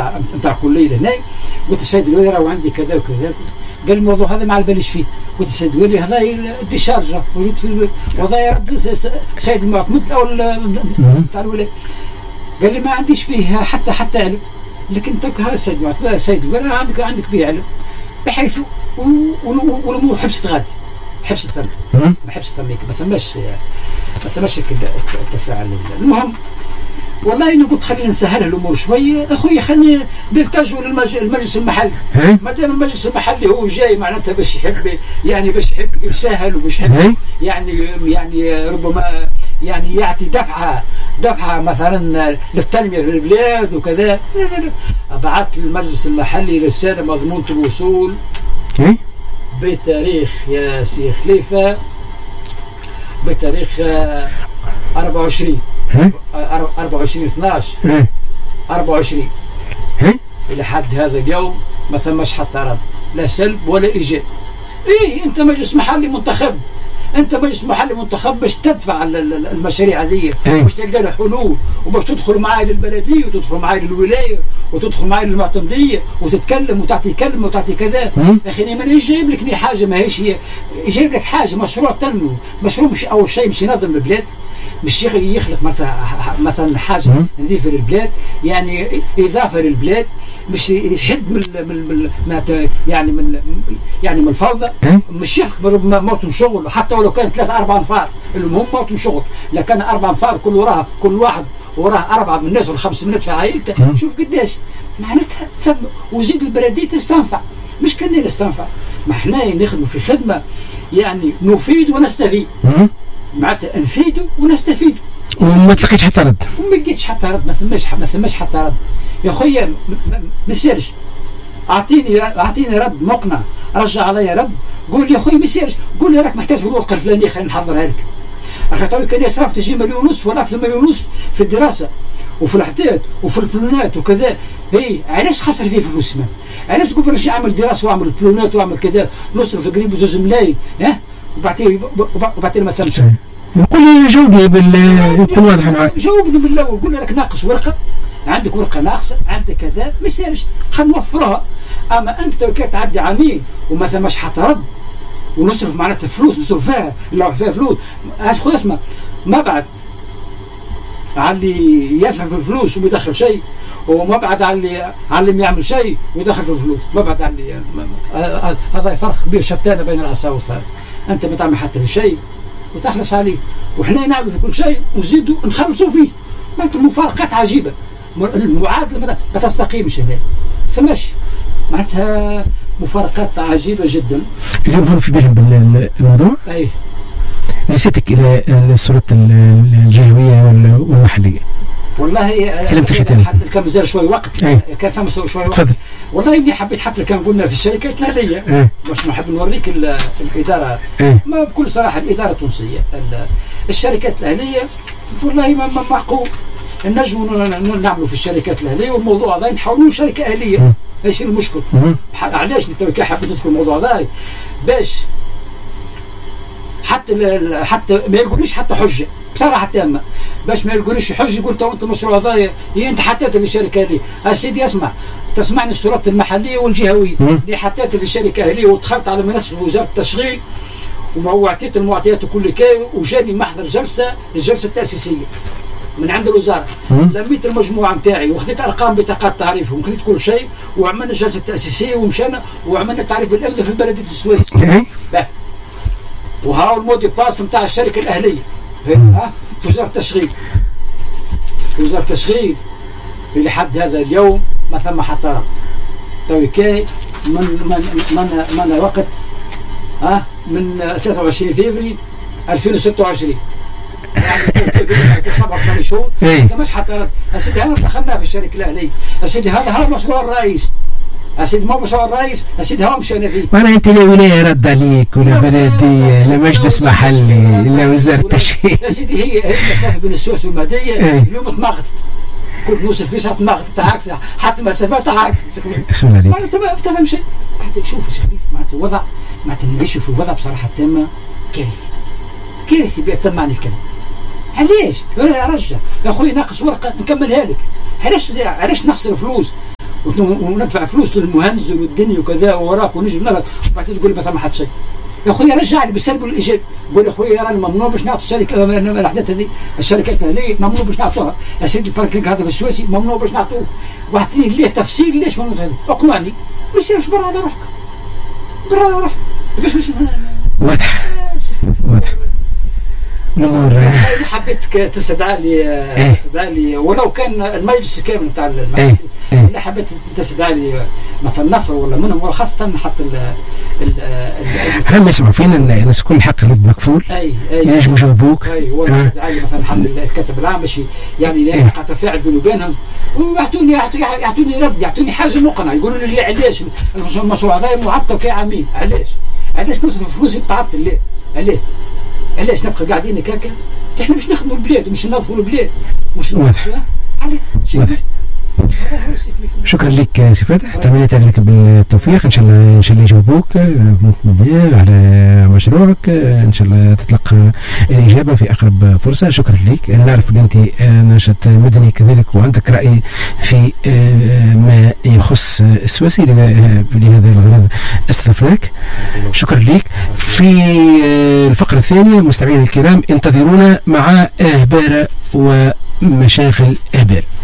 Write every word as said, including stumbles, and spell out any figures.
نتاع نتاع كليه هنا. قلت السيد الولي راه عندي كذا وكذا. قال الموضوع هذا ما على باليش فيه. قلت السيد الولي هذا الديشارجه موجود في وهذا يرد السيد المعتمد او نتاع الولي. قال لي ما عنديش فيه حتى حتى علم، لكن انت هذا السيد المعتمد السيد الولي عندك عندك به علم، بحيث والامور حبست غادي حبست ثم ما حبست ثميك ما ثماش ما ثماش التفاعل. المهم والله انا قلت خلينا نسهلها الامور شويه اخويا، خلينا نلتجوا للمجلس المحلي. ما دام المجلس المحلي هو جاي معناتها باش يحب يعني باش يحب يسهل وباش يحب يعني يعني ربما يعني يعطي دفعه دفعه مثلا للتنميه في البلاد وكذا. لا لا لا بعثت للمجلس المحلي رساله مضمونه الوصول بتاريخ يا سي خليفه بتاريخ أربعة وعشرين أربعة وعشرين اثناش أربعة وعشرين إلى حد هذا اليوم ما ثماش حتى رد لا سلب ولا إيجاب. إيه أنت مجلس محلي منتخب، أنت مجلس محلي منتخب باش تدفع المشاريع هذه باش تلقى لها حلول وباش تدخل معايا للبلدية وتدخل معايا للولاية وتدخل معايا للمعتمدية وتتكلم وتعطي كلمة وتعطي كذا. يا أخي أنا ماني جايب لك حاجة ما هيش هي، جايب لك حاجة مشروع تنمو، مشروع مش أول شيء مش ينظم البلاد، مش يخلق مثلا مثلا حاجه نظيفه للبلاد يعني اضافه للبلاد، مش يحب من من من يعني من يعني من الفوضى، مش يخلق موطن شغل حتى ولو كان ثلاثة أربعة أنفار، المهم موطن شغل. لو كان أربع أنفار كل وراها كل واحد وراه أربعة من الناس ولا خمس من الناس في عائلته، شوف قداش معناتها ثم وزيد البلدية تستنفع، مش كنا نستنفع، ما احنا نخدموا في خدمه يعني نفيد ونستفيد، معناتها نفيدوا ونستفيدوا. وما تلقيتش حتى رد؟ وما لقيتش حتى رد، ما ثماش ما ثماش حتى رد. يا خويا ما سيرش، اعطيني اعطيني رد مقنع، رجع علي رد، قول لي يا خويا ما سيرش، قول لي راك محتاج في الورقه الفلانيه خلينا نحضرها لك. اخي تو كان صرفت تجي مليون ونص ولا اكثر مليون ونص في الدراسه وفي الحداد وفي البلونات وكذا. هي علاش خسر فيه فلوس؟ من علاش تقول باش اعمل دراسه واعمل بلونات واعمل كذا نصرف قريب جوج ملايين ها وبعدين وبعدين ما تمشي. يقول لي جاوبني بال يكون واضح معاك. جاوبني بالاول، قول لي راك ناقص ورقه، عندك ورقه ناقصه، عندك كذا، ما يسالش خلينا نوفرها. اما انت تو كي تعدي عامين وما ثماش حتى رد ونصرف معناتها فلوس نصرف فيها نروح فيها فلوس، اش خويا اسمع ما بعد على اللي يدفع في الفلوس وما يدخل شيء، وما بعد على اللي على اللي يعمل شيء ويدخل في الفلوس، ما بعد على اللي هذا فرق كبير شتان بين العصا والثار. انت ما تعمل حتى في شيء وتخلص عليه، وحنا نعمل في كل شيء ونزيدوا نخلصوا فيه. معناتها المفارقات عجيبه، المعادله ما تستقيمش هنا، سماش معناتها مفارقات عجيبه جدا. اليوم هم في بالهم بالموضوع؟ اي رسالتك الى السلطات الجهويه والمحليه. والله حتى كان مازال شوي وقت، كان ثم شوي وقت. والله اني حبيت حتى كان قلنا في الشركات الاهليه ايه؟ باش نحب نوريك الاداره ايه؟ ما بكل صراحه الاداره التونسيه الشركات الاهليه والله ما معقول نجموا نعملوا في الشركات الاهليه، والموضوع هذا نحولوه شركه اهليه. ايش المشكل؟ علاش انت حابب تدخل الموضوع هذا باش حتى حتى ما يقوليش حتى حجه بصراحه تامه، باش ما يقوليش حجه يقول تو انت المشروع هذا انت حطيته في الشركه هذه. اسيدي اسمع، تسمعني السلطات المحليه والجهويه اللي حطيتها في الشركه هذه ودخلت على منصه وزاره التشغيل وعطيت المعطيات وكل كاي، وجاني محضر جلسه الجلسه التاسيسيه من عند الوزاره، لميت المجموعه نتاعي وخذيت ارقام بطاقات تعريفهم وخذيت كل شيء وعملنا الجلسه التاسيسيه ومشينا وعملنا تعريف بالامضاء في بلديه السويس. وهاو المودي باس نتاع الشركه الاهليه ها في وزاره التشغيل. في وزاره التشغيل الى حد هذا اليوم ما ثم حتى ربط. تو كاي من من من من وقت ها من ثلاثة وعشرين فبراير ألفين وستة وعشرين يعني سبع ثمان شهور مش حتى رد. اسيدي هذا دخلنا في الشركه الاهليه، اسيدي هذا هو مشروع الرئيس، اسيدي ما مشروع الرئيس، اسيدي هو مشينا فيه. معناها انت لا ولايه رد عليك ولا بلديه لا مجلس محلي لا وزاره التشغيل. اسيدي هي هي المسافه بين السويس والمهديه اليوم تماغطت، كنت نوصل فيها تماغطت عكس حتى مسافات عكس. اسم الله عليك. معناتها ما تفهم شيء. معناتها شوف يا شريف معناتها وضع معناتها نعيشوا في وضع بصراحه تامه كارثي كارثي بيتم معنى الكلمه. علاش؟ يا رجل يا اخوي ناقص ورقه نكملها لك، علاش علاش نخسر فلوس وندفع فلوس للمهندس والدنيا وكذا ووراك ونجي نغلط وبعدين تقول لي بس ما حد شيء. يا اخويا رجع لي بالسلب والايجاب، قول يا اخويا راني ممنوع باش نعطوا الشركه الاحداث هذه، الشركات هذه ممنوع باش نعطوها، يا سيدي الباركينغ هذا في السويسي ممنوع باش نعطوه، واعطيني ليه تفسير ليش ممنوع هذا، اقنعني، ما يصيرش برا على روحك، برا على روحك، باش باش واضح واضح. الامور حبيتك تستدعى لي تستدعى لي ولو كان المجلس كامل نتاع ايه اللي حبيت تستدعى لي مثلا نفر ولا منهم، وخاصه حتى ال هم يسمعوا فينا الناس كل حق الرد مكفول. اي اي ينجموا يجاوبوك. اي ولا تستدعى لي مثلا حتى الكاتب العام باش يعني يقع تفاعل بيني وبينهم، ويعطوني يعطوني رد، يعطوني حاجه مقنعه، يقولوا لي علاش المشروع هذا معطل كعامين، علاش علاش نصرف فلوسي تعطل ليه؟ علاش؟ علاش نبقى قاعدين هكاكا؟ احنا مش نخدموا البلاد ومش ننظفوا البلاد مش ننظفوا واضح. شكرا لك سي فاتح، تمنيت لك بالتوفيق، ان شاء الله ان شاء الله يجاوبوك على مشروعك، ان شاء الله تتلقى الاجابه في اقرب فرصه. شكرا لك، نعرف ان انت ناشط مدني كذلك وعندك راي في ما يخص السويسي، لهذا الغرض استضفناك. شكرا لك. في الفقره الثانيه مستمعينا الكرام انتظرونا مع اهبار ومشاغل اهبار.